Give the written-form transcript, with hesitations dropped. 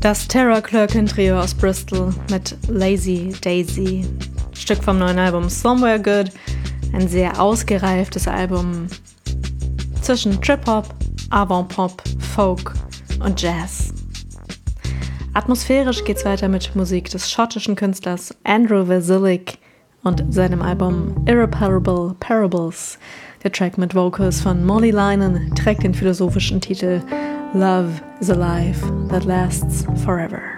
Das Terror Clerkin Trio aus Bristol mit Lazy Daisy. Stück vom neuen Album Somewhere Good. Ein sehr ausgereiftes Album zwischen Trip-Hop, Avant-Pop, Folk und Jazz. Atmosphärisch geht's weiter mit Musik des schottischen Künstlers Andrew Vasilic und seinem Album Irreparable Parables. Der Track mit Vocals von Molly Linen trägt den philosophischen Titel Love is a Life That Lasts Forever.